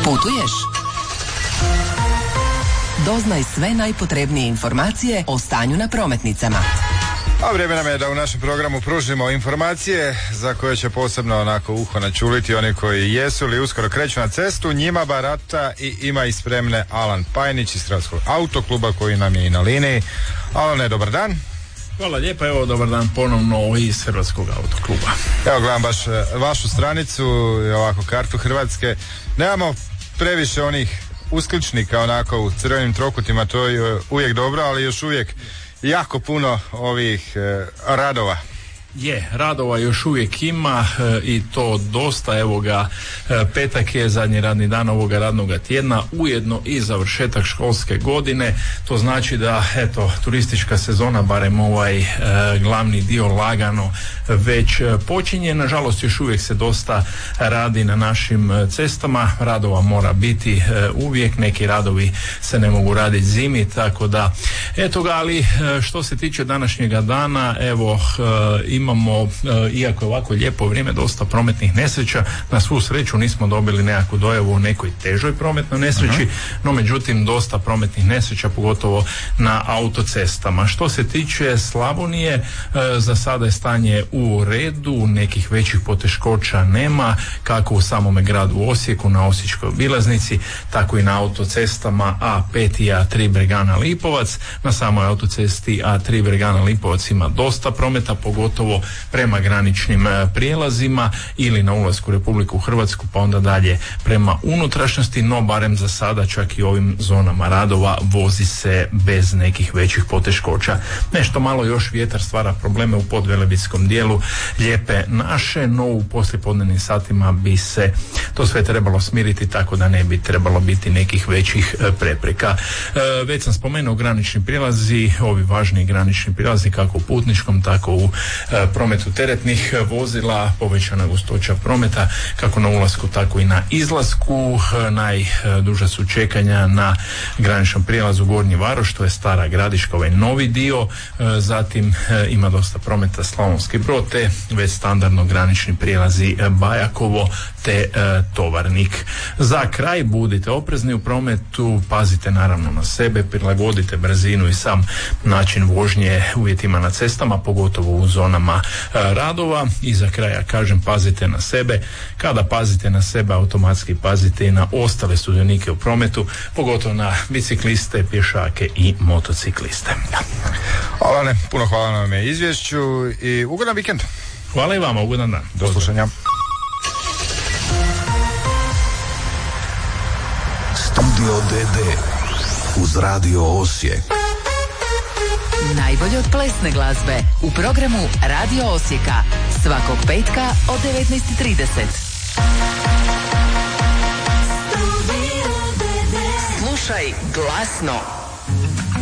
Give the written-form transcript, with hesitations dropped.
Putuješ? Doznaj sve najpotrebnije informacije o stanju na prometnicama. A vrijeme nam je da u našem programu pružimo informacije za koje će posebno onako uho načuliti oni koji jesu ili uskoro kreću na cestu. Njima barata i ima i spremne Alan Pajnić iz Hrvatskog autokluba koji nam je i na liniji. Alane, dobar dan. Hvala lijepa, evo dobar dan ponovno iz Hrvatskog autokluba. Evo gledam baš vašu stranicu i ovako kartu Hrvatske. Nemamo previše onih uskličnika onako u crvenim trokutima, to je uvijek dobro, ali još uvijek jako puno ovih radova. Radova još uvijek ima i to dosta. Evo ga, petak je zadnji radni dan ovoga radnoga tjedna, ujedno i završetak školske godine. To znači da turistička sezona, barem ovaj glavni dio lagano već počinje. Nažalost još uvijek se dosta radi na našim cestama. Radova mora biti uvijek, neki radovi se ne mogu raditi zimi, tako da ali što se tiče današnjega dana, evo imamo, iako je ovako lijepo vrijeme, dosta prometnih nesreća. Na svu sreću nismo dobili nekakvu dojavu o nekoj težoj prometnoj nesreći, no međutim dosta prometnih nesreća, pogotovo na autocestama. Što se tiče Slavonije, za sada je stanje u redu, nekih većih poteškoća nema, kako u samome gradu Osijeku, na Osječkoj obilaznici, tako i na autocestama A5 i A3 Bregana Lipovac. Na samoj autocesti A3 Bregana Lipovac ima dosta prometa, pogotovo prema graničnim prijelazima ili na ulasku u Republiku Hrvatsku, pa onda dalje prema unutrašnjosti, no barem za sada čak i ovim zonama radova vozi se bez nekih većih poteškoća. Nešto malo još vjetar stvara probleme u podvelebitskom dijelu Lijepe naše, no u poslijepodnevnim satima bi se to sve trebalo smiriti, tako da ne bi trebalo biti nekih većih prepreka. Već sam spomenuo granični prijelazi, ovi važni granični prijelazi kako u putničkom, tako u prometu teretnih vozila, povećana gustoća prometa kako na ulasku tako i na izlasku. Najduža su čekanja na graničnom prijelazu Gornji Varoš, to je Stara Gradiška, ovaj novi dio. Zatim ima dosta prometa Slavonski Brod, te već standardno granični prijelazi Bajakovo te Tovarnik. Za kraj budite oprezni u prometu, pazite naravno na sebe, prilagodite brzinu i sam način vožnje uvjetima na cestama, pogotovo u zonama radova. I za kraja kažem, pazite na sebe. Kada pazite na sebe, automatski pazite i na ostale sudionike u prometu, pogotovo na bicikliste, pješake i motocikliste. Alane, puno hvala na ovome izvješću i ugodan vikend. Hvala i vama, ugodan dan. Do slušanja. Studio DD uz Radio Osijek. Najbolje od plesne glazbe u programu Radio Osijeka svakog petka od 19:30. Slušaj glasno.